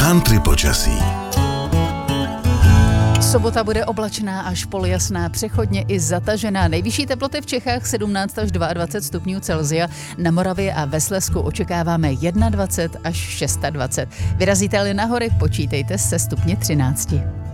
Country počasí. Sobota bude oblačná až polojasná, přechodně i zatažená. Nejvyšší teploty v Čechách 17 až 22 stupňů Celsia. Na Moravě a ve Slezsku očekáváme 21 až 26. Vyrazíte-li na hory, počítejte se stupně 13.